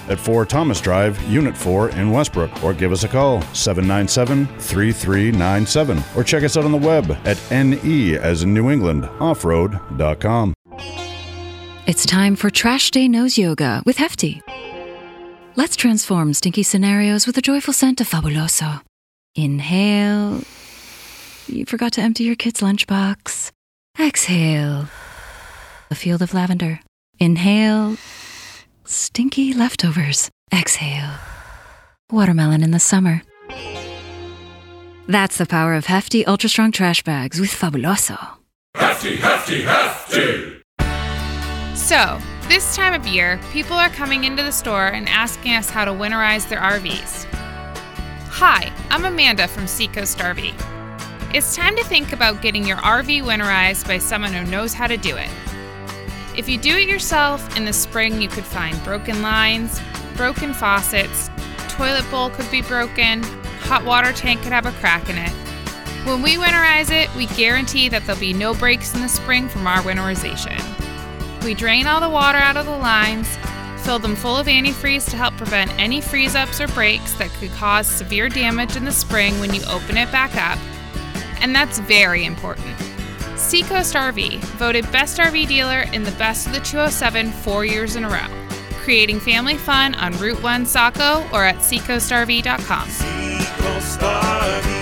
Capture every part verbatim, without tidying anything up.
at four Thomas Drive, Unit four in Westbrook, or give us a call, seven nine seven, three three nine seven, or check us out on the web at N E as in New England, offroad dot com. It's time for Trash Day Nose Yoga with Hefty. Let's transform stinky scenarios with the joyful scent of Fabuloso. Inhale. You forgot to empty your kid's lunchbox. Exhale. A field of lavender. Inhale. Stinky leftovers. Exhale. Watermelon in the summer. That's the power of Hefty Ultra Strong Trash Bags with Fabuloso. Hefty, Hefty, Hefty! So, this time of year, people are coming into the store and asking us how to winterize their R Vs. Hi, I'm Amanda from Seacoast R V. It's time to think about getting your R V winterized by someone who knows how to do it. If you do it yourself, in the spring you could find broken lines, broken faucets, toilet bowl could be broken, hot water tank could have a crack in it. When we winterize it, we guarantee that there'll be no breaks in the spring from our winterization. We drain all the water out of the lines, fill them full of antifreeze to help prevent any freeze-ups or breaks that could cause severe damage in the spring when you open it back up. And that's very important. Seacoast R V, voted Best R V Dealer in the Best of the two oh seven four years in a row. Creating family fun on Route one Saco or at seacoast r v dot com. Seacoast R V.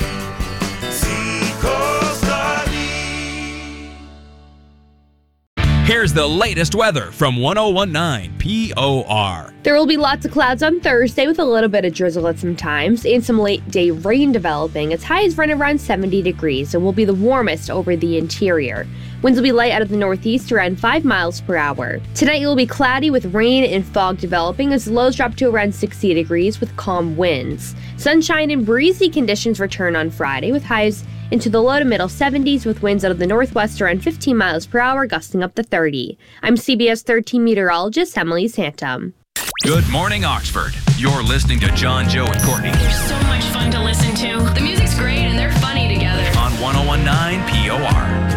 Seacoast R V. Here's the latest weather from one oh one point nine P O R. There will be lots of clouds on Thursday with a little bit of drizzle at some times and some late-day rain developing. Its highs run around seventy degrees and will be the warmest over the interior. Winds will be light out of the northeast around five miles per hour. Tonight it will be cloudy with rain and fog developing as lows drop to around sixty degrees with calm winds. Sunshine and breezy conditions return on Friday with highs into the low to middle seventies with winds out of the northwest around fifteen miles per hour gusting up to thirty. I'm C B S thirteen meteorologist Emily Santum. Good morning, Oxford. You're listening to John, Joe, and Courtney. They're so much fun to listen to. The music's great and they're funny together. On one oh one point nine P O R.